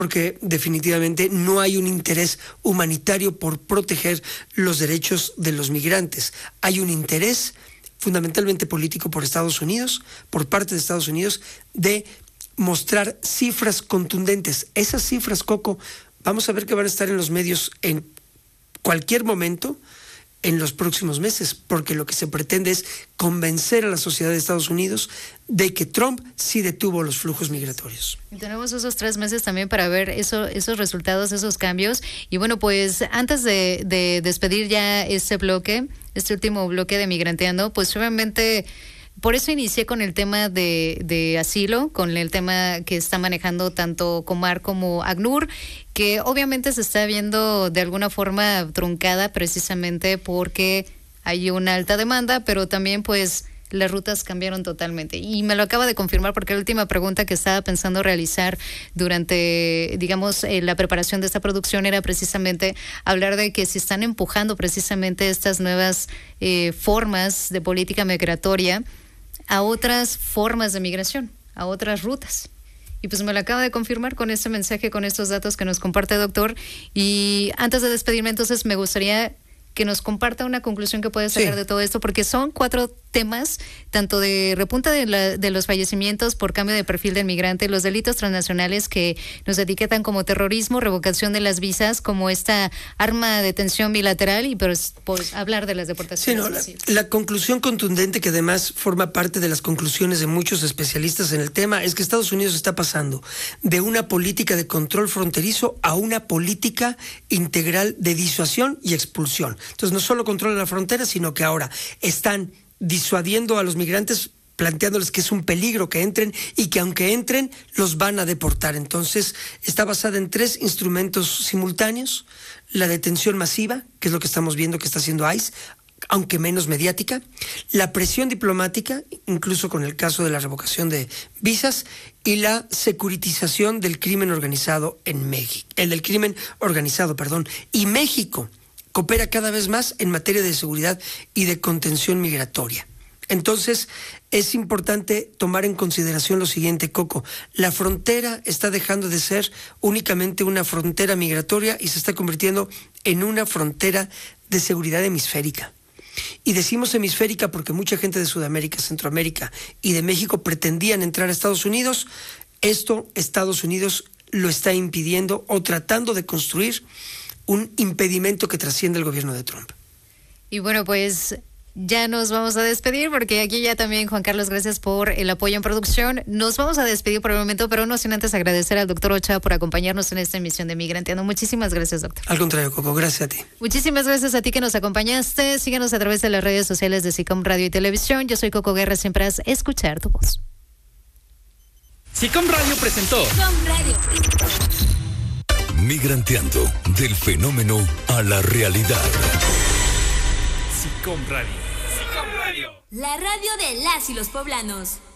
porque definitivamente no hay un interés humanitario por proteger los derechos de los migrantes. Hay un interés fundamentalmente político por Estados Unidos, por parte de Estados Unidos, de mostrar cifras contundentes. Esas cifras, Coco, vamos a ver que van a estar en los medios en cualquier momento en los próximos meses, porque lo que se pretende es convencer a la sociedad de Estados Unidos de que Trump sí detuvo los flujos migratorios. Y tenemos esos 3 meses también para ver esos resultados, esos cambios. Y bueno, pues antes de despedir ya este último bloque de Migranteando, pues obviamente por eso inicié con el tema de asilo, con el tema que está manejando tanto Comar como ACNUR, que obviamente se está viendo de alguna forma truncada precisamente porque hay una alta demanda, pero también pues las rutas cambiaron totalmente. Y me lo acaba de confirmar porque la última pregunta que estaba pensando realizar durante, digamos, la preparación de esta producción era precisamente hablar de que se están empujando precisamente estas nuevas formas de política migratoria a otras formas de migración, a otras rutas. Y pues me lo acaba de confirmar con este mensaje, con estos datos que nos comparte, doctor. Y antes de despedirme, entonces, me gustaría que nos comparta una conclusión que puede sacar de todo esto, porque son 4 temas, tanto de repunta de los fallecimientos por cambio de perfil del migrante, los delitos transnacionales que nos etiquetan como terrorismo, revocación de las visas, como esta arma de detención bilateral, y pero por hablar de las deportaciones. Sí, no, la conclusión contundente, que además forma parte de las conclusiones de muchos especialistas en el tema, es que Estados Unidos está pasando de una política de control fronterizo a una política integral de disuasión y expulsión. Entonces no solo controlan la frontera, sino que ahora están disuadiendo a los migrantes, planteándoles que es un peligro que entren y que aunque entren los van a deportar. Entonces está basada en 3 instrumentos simultáneos: la detención masiva, que es lo que estamos viendo que está haciendo ICE, aunque menos mediática; la presión diplomática, incluso con el caso de la revocación de visas; y la securitización del crimen organizado en México, del crimen organizado, perdón. Y México coopera cada vez más en materia de seguridad y de contención migratoria. Entonces, es importante tomar en consideración lo siguiente, Coco. La frontera está dejando de ser únicamente una frontera migratoria y se está convirtiendo en una frontera de seguridad hemisférica. Y decimos hemisférica porque mucha gente de Sudamérica, Centroamérica y de México pretendían entrar a Estados Unidos. Esto Estados Unidos lo está impidiendo o tratando de construir un impedimento que trasciende el gobierno de Trump. Y bueno, pues ya nos vamos a despedir, porque aquí ya también, Juan Carlos, gracias por el apoyo en producción. Nos vamos a despedir por el momento, pero no sin antes agradecer al doctor Ochoa por acompañarnos en esta emisión de Migranteando. Muchísimas gracias, doctor. Al contrario, Coco, gracias a ti. Muchísimas gracias a ti que nos acompañaste. Síguenos a través de las redes sociales de SICOM Radio y Televisión. Yo soy Coco Guerra, siempre haz escuchar tu voz. SICOM Radio presentó Migranteando, del fenómeno a la realidad. SICOM Radio. SICOM Radio. La radio de las y los poblanos.